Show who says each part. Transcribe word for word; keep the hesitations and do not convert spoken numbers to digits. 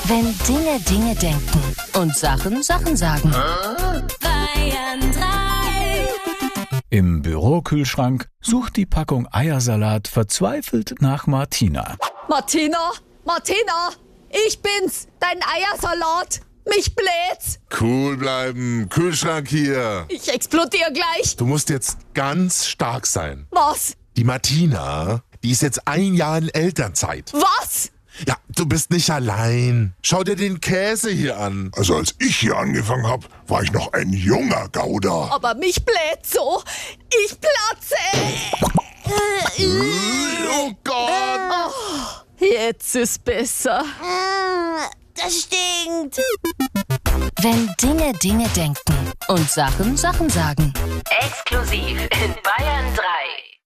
Speaker 1: Wenn Dinge Dinge denken und Sachen Sachen sagen.
Speaker 2: Bayern drei.
Speaker 3: Im Bürokühlschrank sucht die Packung Eiersalat verzweifelt nach Martina.
Speaker 4: Martina, Martina, ich bin's, dein Eiersalat. Mich bläht's.
Speaker 5: Cool bleiben, Kühlschrank hier.
Speaker 4: Ich explodiere gleich.
Speaker 5: Du musst jetzt ganz stark sein.
Speaker 4: Was?
Speaker 5: Die Martina, die ist jetzt ein Jahr in Elternzeit.
Speaker 4: Was?
Speaker 5: Ja, du bist nicht allein. Schau dir den Käse hier an.
Speaker 6: Also als ich hier angefangen habe, war ich noch ein junger Gouda.
Speaker 4: Aber mich bläht so. Ich platze.
Speaker 5: Oh Gott.
Speaker 4: Jetzt ist besser.
Speaker 2: Das stinkt.
Speaker 1: Wenn Dinge Dinge denken und Sachen Sachen sagen.
Speaker 7: Exklusiv in Bayern drei.